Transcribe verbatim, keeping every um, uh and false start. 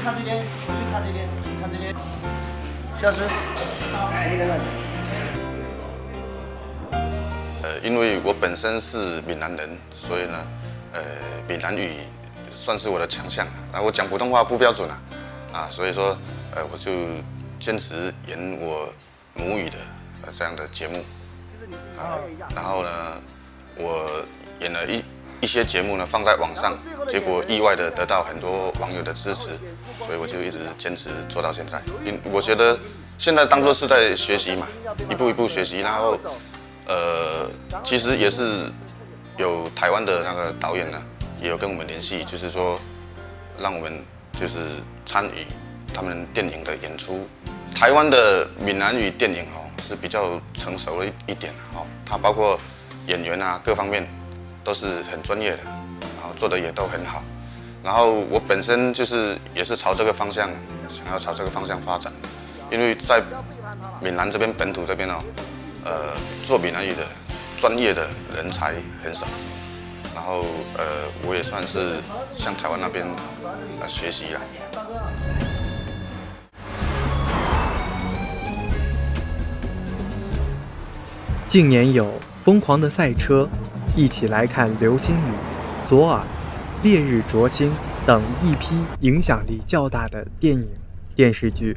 看这边，回去看这边，看这边。下次，那个那里。 呃，因为我本身是闽南人，所以呢，呃，闽南语算是我的强项。然后我讲普通话不标准啊，啊，所以说，呃，我就坚持演我母语的呃这样的节目，啊，然后呢，我演了一一些节目呢放在网上，结果意外的得到很多网友的支持，所以我就一直坚持做到现在。因我觉得现在当作是在学习嘛，一步一步学习，然后。呃，其实也是有台湾的那个导演呢，也有跟我们联系，就是说让我们就是参与他们电影的演出。台湾的闽南语电影哦是比较成熟了一点哦，它包括演员啊各方面都是很专业的，然后做的也都很好。然后我本身就是也是朝这个方向，想要朝这个方向发展，因为在闽南这边本土这边哦。呃，做闽南语的专业的人才很少，然后呃，我也算是向台湾那边呃学习啦。 近年有《疯狂的赛车》、一起来看流星雨、左耳、烈日灼心等一批影响力较大的电影、电视剧